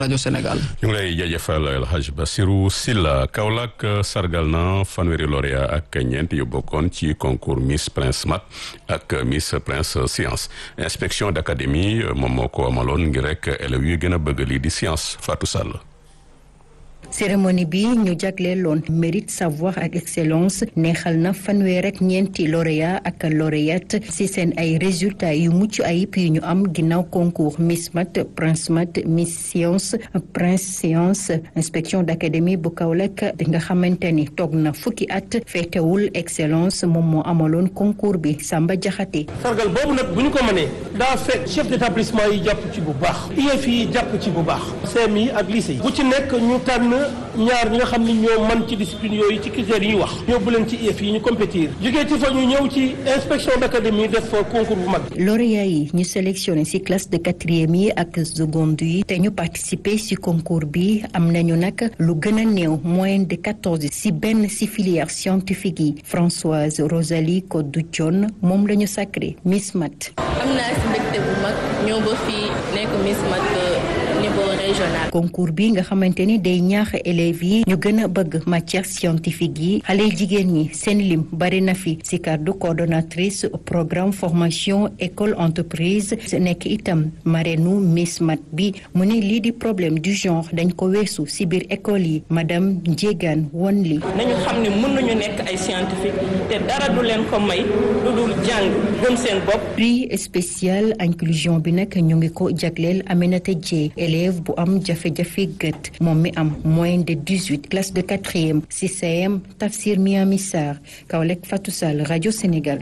rajo Sénégal. ñu ngi lay jaajëfal El Hadj Bassirou Sylla. Kaolack sargal na fanweeri lauréat ak ñeent yu bokkoon ci concours Miss Prince Math ak Miss Prince Science. inspection d'académie moom moo ko amaloon ngir rek élèves yi gën a bëgg lii di science. Fatou Sall. cérémonie bi ñu jagleeloon mérite savoir ak excellence neexal na fanweer ak ñeenti lauréat ak lauréate ci seen ay résultats yu mucc ayib yu ñu am ginnaaw concours Miss Math Prince Math Miss Science Prince Science. inspection d'académie bu Kaolack di nga xamante ni toog na fukki at feetewul excellence moom moo amaloon concours bi Samba Diakhaté. sargal boobu nag bu ñu ko mënee daa fekk chef d'établissement yi jàpp ci bu baax IEF yi jàpp ci bu baax CM yi ak lycée yi bu ci nekk ñu tànn ñaar ñi nga xam ni ñoo man ci discipline yooyu ci critères yi ñu wax ñoo bu leen ci IEF yi ñu compétir jógee ci fa ñu ñëw ci inspection d'académie def concours bu mag. lauréat yi ñu sélectionné ci classe de quatrième yi ak seconde yi te ñu participer ci concours bi am nañu nag lu gën a néew moyenne de 14 ci benn ci filière scientifique yi. Françoise Rosalie Kodou John moom la ñu sacré Miss Math. am naa ci mbégte bu mag ñëw ba fii nekk Miss Math niveau régional. concours bi nga xamante ni day ñaax élèves yi ñu gën a bëgg matière scientifique yi xale jigéen ñi seen lim bari na fi ci kàddu coordonnatrice programme formation école entreprise nekk itam marraine Miss Math bi mu ne lii di problème du genre dañ ko weesu ci biir école yi madame Ndiégane won li nañu xam ne mën nañu nekk ay scientifique te dara du leen ko may lu dul jàng gëm seen bopp. prix spécial inclusion bi nag ñu ngi ko jagleel Aminata Dieye élève bu am jafe-jafe gët moom mi am moyenne de 18 classe de 4e ci CM Tafsir Miami Sarr Kaolack Fatou Sall rajo Sénégal.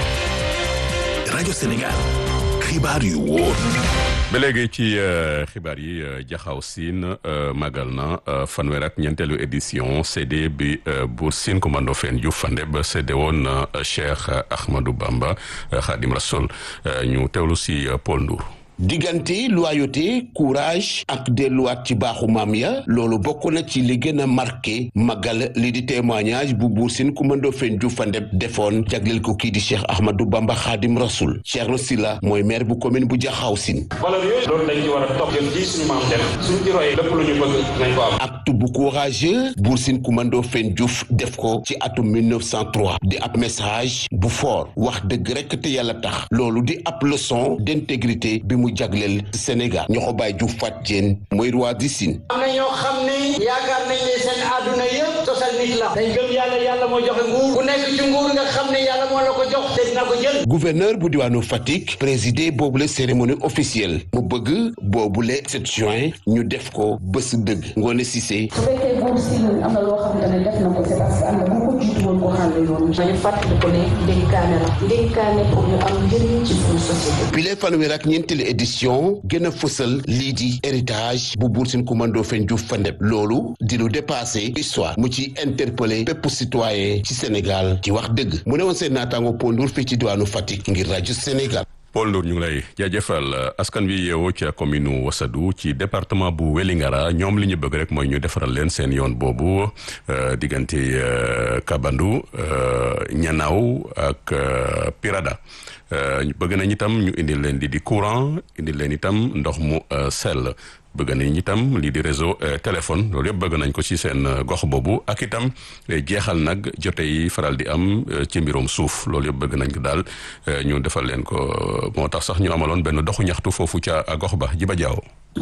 rajo Sénégal xibaar yu wóor. ba léegi ci xibaar yi Jaxaw Siin magal na fanweer ak ñeenteelu édition CD bi Buur Siin Kumba Ndoffène Diouf Fandeb ba séddee woon Cheikh Ahmadou Bamba Khadim Rassoul ñu teewlu si Paul Ndour. diggante loyauté courage ak delluwaat ci baaxu maam ya loolu bokk na ci li gën a marqué magal li di témoignage bu Buur Siin Kumba Ndoffène Diouf Fandeb defoon jagleel ko kii di Cheikh Ahmadou Bamba Khadim Rassoul. Thierno Sylla mooy maire bu commune bu Jaxaw Siin. valeur yooyu loolu dañ ci war a topp jëm ci suñu maam dem suñu ci royee lépp lu ñu bëgg nañ ko am. acte bu courageux Buur Siin Kumba Ndoffène Diouf def ko ci atum 1903 di ab message bu fort wax dëgg rekk te yàlla tax loolu di ab leçon d'intégrité bi mu jagleel Sénégal ñoo ko bàyyi Diouf Fat Diène mooy roi di Sine. am na ñoo xam ne yaakaar nañ ne seen àdduna yëpp sosal nit la dañ gëm yàlla moo joxe nguur ku nekk ci nguur nga xam ne yàlla moo la ko jox te dina ko jël. gouverneur bu diwaanu Fatick présidé boobule cérémonie officielle mu bëgg boobule 7 juin ñu def ko bés dëgg Ngoné Cissé. su fekkee Buur Siin am na loo xamante ne def na ko c'est parce que am na bu ko jiitu woon ko xàlle yoon dañu fàttali ko ne dénkaane pour ñu am njëriñ ci suñu société. bi lee fanweer ak ñeenteelu édition gën a fësal lii di héritage bu Buur Siin Kumba Ndoffène Diouf Fandeb loolu di lu dépassé histoire mu ci interpellé bépp citoyen ci Sénégal ci wax dëgg mu ne woon seen naataango Pondour fii ci diwaanu Fatick ngir rajo Sénégal. Paul Ndour ñu ngi lay jaajëfal askan wi yeewoo ca commune Wassadou ci département bu Wélingara ñoom li ñu bëgg rek mooy ñu defaral leen seen yoon boobu diggante Kabandou Ñanaaw ak Pirada bëgg nañ itam ñu indil leen di courant indil leen itam ndox mu sell bëgg nañ itam lii di réseau téléphone loolu yëpp bëgg nañ ko ci seen gox boobu ak itam jeexal nag jote yi faral di am ci mbirum suuf loolu yëpp bëgg nañ ko daal ñu defal leen ko moo tax sax ñu amaloon benn doxu ñaxtu foofu ca gox ba Jiba Jaaw.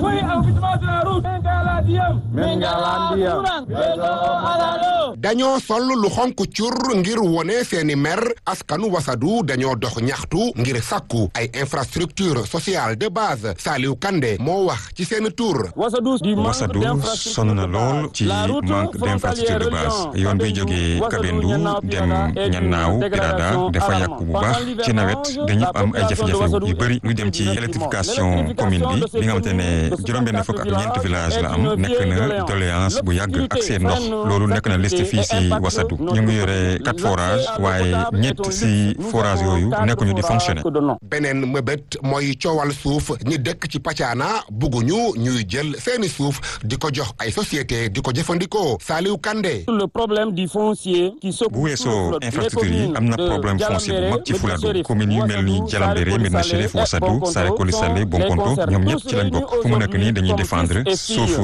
dañoo sol lu xonk cur ngir wone seeni mer askanu Wassadou dañoo dox ñaxtu ngir sàkku ay infrastructure sociale de base Saliou Kandé moo wax ci seen tur. Wassadou sonn na lool ci manque d'infrastructure de base yoon bi jógee Kabendou dem Ñannaaw Pirada dafa yàqu bu baax ci nawet dañu am ay jafe-jafe yu bëri lu dem ci électrification commune bi nga xamante ne juróom-benn fukk ak ñeent village la am nekk na doléance bu yàgg ak seen ndox loolu nekk na liste fii si Wassadou ñu ngi yore 4 forages waaye ñett si forage yooyu nekkuñu di fonctionner. beneen mëbét mooy coowal suuf ñi dëkk ci Paccaana bugguñu ñuy jël seeni suuf di ko jox ay société di ko jëfandikoo. Saliou Kandé. le problème du foncier bu weesoo infrastructure yi am na problème foncier bu mag ci Fuladu commune yu mel ni Jalambéré Médina Chérif Wassadou Sarécoly Salé Bonkonto ñoom ñëpp ci lañ bokk fu mu nekk nii dañuy défendre suuf